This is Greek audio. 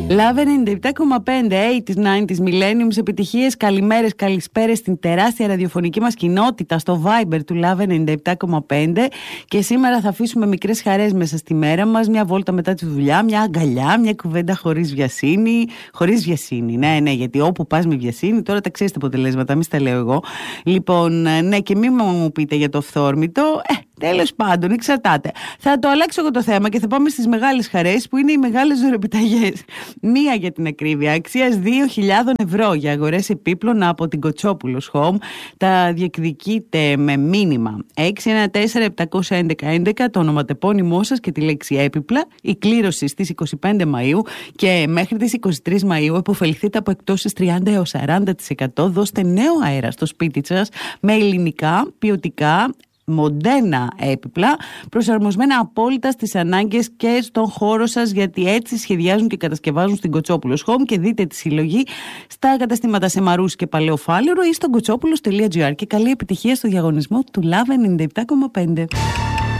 Love 97,5, 80s, 90s, millenniums, επιτυχίες, καλημέρες, καλησπέρες στην τεράστια ραδιοφωνική μας κοινότητα στο Viber του Love 97,5 και σήμερα θα αφήσουμε μικρές χαρές μέσα στη μέρα μας, μια βόλτα μετά τη δουλειά, μια αγκαλιά, μια κουβέντα χωρίς βιασύνη. Χωρίς βιασύνη, ναι, γιατί όπου πας με βιασύνη, τώρα τα ξέρεις τα αποτελέσματα, μη τα λέω εγώ. Λοιπόν, ναι, και μην μου πείτε για το φθόρμητο. Τέλος πάντων, εξαρτάται. Θα το αλλάξω εγώ το θέμα και θα πάμε στις μεγάλες χαρές που είναι οι μεγάλες δωρεπιταγές. Μία για την ακρίβεια, αξίας 2.000 ευρώ για αγορές επίπλων από την Κοτσόπουλος Home. Τα διεκδικείτε με μήνυμα 614-711-11, το ονοματεπώνυμό σας και τη λέξη έπιπλα. Η κλήρωση στις 25 Μαΐου και μέχρι τις 23 Μαΐου επωφεληθείτε από εκτόσεις 30 έως 40%. Δώστε νέο αέρα στο σπίτι σας με ελληνικά, ποιοτικά, μοντέρνα έπιπλα, προσαρμοσμένα απόλυτα στις ανάγκες και στον χώρο σας, γιατί έτσι σχεδιάζουν και κατασκευάζουν στην Κοτσόπουλος Home. Και δείτε τη συλλογή στα καταστήματα Σεμαρούς και Παλαιοφάλαιρο ή στο κοτσόπουλος.gr. Και καλή επιτυχία στο διαγωνισμό του Love 97,5.